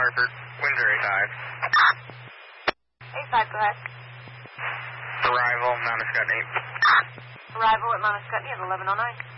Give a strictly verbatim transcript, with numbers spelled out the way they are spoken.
Hartford. Winds are eight five. eight five, go ahead. Arrival, Mount Escutney. Arrival at Mount Escutney at eleven oh nine.